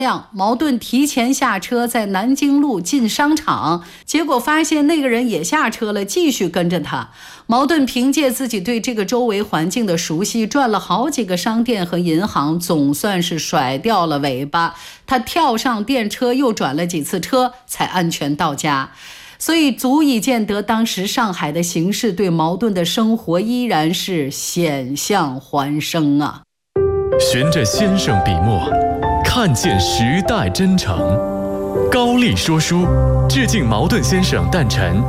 矛盾提前下车，在南京路进商场，结果发现那个人也下车了，继续跟着他。矛盾凭借自己对这个周围环境的熟悉，转了好几个商店和银行，总算是甩掉了尾巴。他跳上电车，又转了几次车，才安全到家。所以足以见得当时上海的形势对矛盾的生活依然是险象环生啊。 循着先生笔墨，看见时代真诚。高丽说书致敬茅盾先生诞辰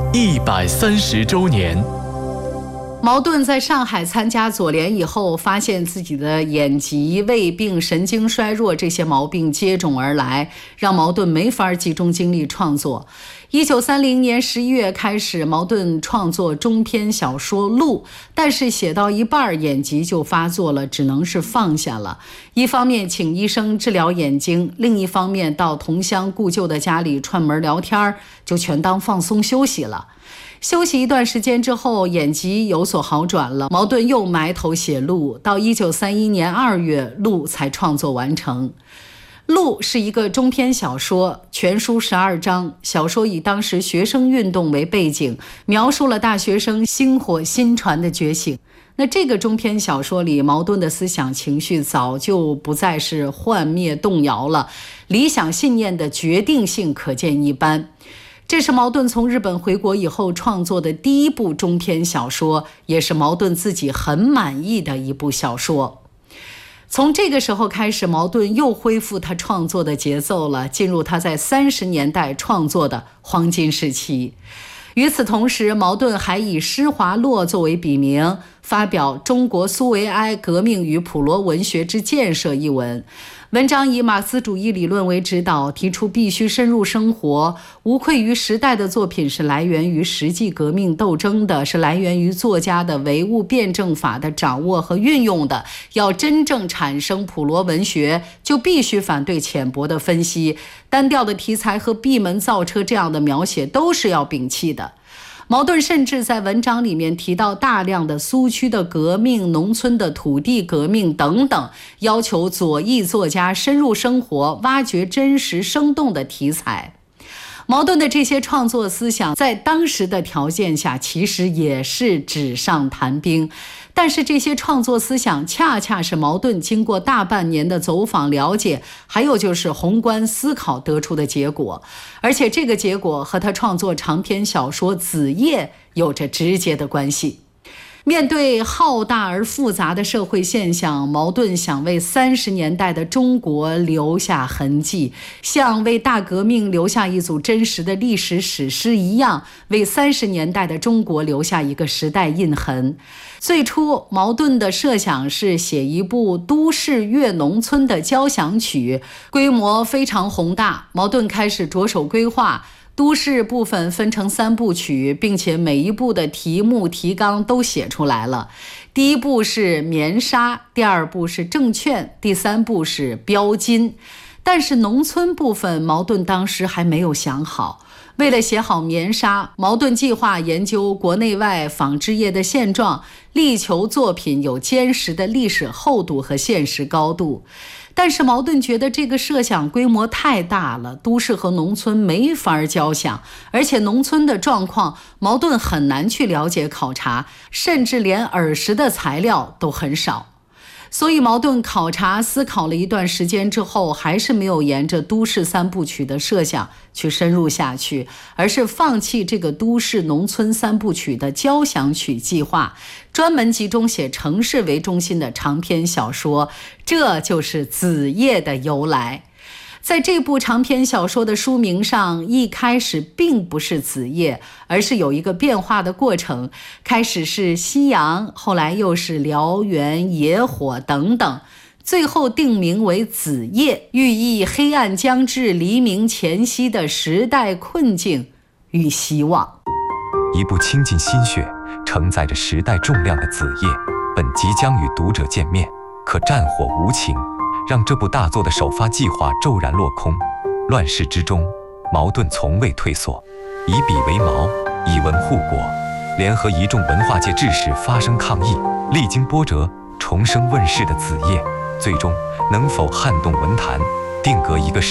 130周年。 茅盾在上海参加左联以后，发现自己的眼疾、胃病、神经衰弱这些毛病接踵而来，让茅盾没法集中精力创作。1930年11月开始，茅盾创作中篇小说《鹿》，但是写到一半眼疾就发作了，只能是放下了。一方面请医生治疗眼睛，另一方面到同乡故旧的家里串门聊天，就全当放松休息了。休息一段时间之后，眼疾有所好转了，茅盾又埋头写《鹿》，到1931年2月，《鹿》才创作完成。《鹿》是一个中篇小说，全书12章。小说以当时学生运动为背景，描述了大学生薪火新传的觉醒。那这个中篇小说里，茅盾的思想情绪早就不再是幻灭动摇了，理想信念的决定性可见一斑。这是茅盾从日本回国以后创作的第一部中篇小说，也是茅盾自己很满意的一部小说。从这个时候开始，茅盾又恢复他创作的节奏了，进入他在30年代创作的黄金时期。与此同时，茅盾还以施华洛作为笔名，发表《中国苏维埃革命与普罗文学之建设》一文。文章以马克思主义理论为指导，提出必须深入生活，无愧于时代的作品是来源于实际革命斗争的，是来源于作家的唯物辩证法的掌握和运用的。要真正产生普罗文学，就必须反对浅薄的分析，单调的题材和闭门造车这样的描写都是要摒弃的。茅盾甚至在文章里面提到大量的苏区的革命、农村的土地革命等等，要求左翼作家深入生活，挖掘真实生动的题材。茅盾的这些创作思想在当时的条件下其实也是纸上谈兵，但是这些创作思想恰恰是茅盾经过大半年的走访了解，还有就是宏观思考得出的结果，而且这个结果和他创作长篇小说《子夜》有着直接的关系。面对浩大而复杂的社会现象，茅盾想为30年代的中国留下痕迹，像为大革命留下一组真实的历史史诗一样，为30年代的中国留下一个时代印痕。最初，茅盾的设想是写一部都市越农村的交响曲，规模非常宏大。茅盾开始着手规划都市部分分成3部曲，并且每一部的题目提纲都写出来了。第一部是棉纱，第2部是证券，第3部是标金。但是农村部分茅盾当时还没有想好。为了写好棉纱，茅盾计划研究国内外纺织业的现状，力求作品有坚实的历史厚度和现实高度。但是茅盾觉得这个设想规模太大了，都市和农村没法交响，而且农村的状况茅盾很难去了解考察，甚至连耳识的材料都很少。所以茅盾考察思考了一段时间之后，还是没有沿着都市3部曲的设想去深入下去，而是放弃这个都市农村3部曲的交响曲计划，专门集中写城市为中心的长篇小说，这就是《子夜》的由来。在这部长篇小说的书名上，一开始并不是子夜，而是有一个变化的过程，开始是夕阳，后来又是燎原、野火等等，最后定名为子夜，寓意黑暗将至、黎明前夕的时代困境与希望。 一部倾尽心血、承载着时代重量的子夜，本即将与读者见面，可战火无情，让这部大作的首发计划骤然落空。乱世之中，茅盾从未退缩，以笔为矛，以文护国，联合一众文化界志士发声抗议，历经波折重生问世的子夜，最终能否撼动文坛， 定格一个